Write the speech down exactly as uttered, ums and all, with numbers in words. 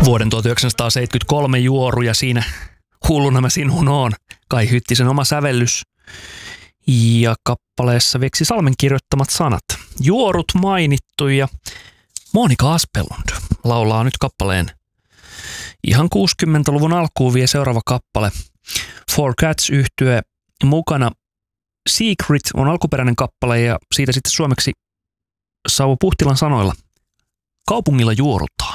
Vuoden tuhatyhdeksänsataaseitsemänkymmentäkolme juoru ja siinä Hulluna mä sinun oon. Kai Hyttisen oma sävellys ja kappaleessa Veksi Salmen kirjoittamat sanat. Juorut mainittu ja Monika Aspelund laulaa nyt kappaleen. Ihan kuusikymmentäluvun alkuun vie seuraava kappale. Four Cats -yhtye mukana. Secret on alkuperäinen kappale ja siitä sitten suomeksi Sauvo Puhtilan sanoilla. Kaupungilla juorutaan.